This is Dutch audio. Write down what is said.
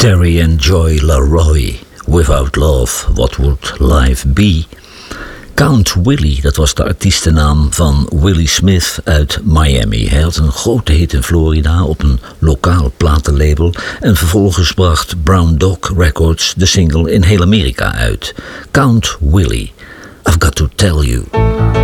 Terry and Joy LaRoy, Without Love, What Would Life Be? Count Willie, dat was de artiestennaam van Willie Smith uit Miami. Hij had een grote hit in Florida op een lokaal platenlabel en vervolgens bracht Brown Dog Records de single in heel Amerika uit. Count Willie, I've Got to Tell You.